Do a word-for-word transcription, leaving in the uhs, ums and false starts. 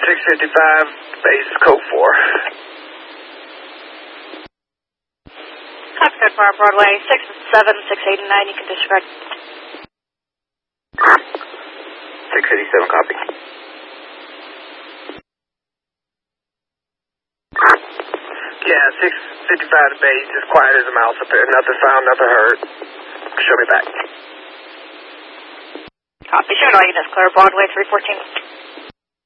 six fifty-five, base is code four. Copy code four, Broadway, six seven six eighty-nine, you can disregard. six eighty-seven, copy. Yeah, six fifty-five to base, as quiet as a mouse up there. Nothing found, nothing heard. Show me back. Copy, showing all units clear, Broadway three fourteen.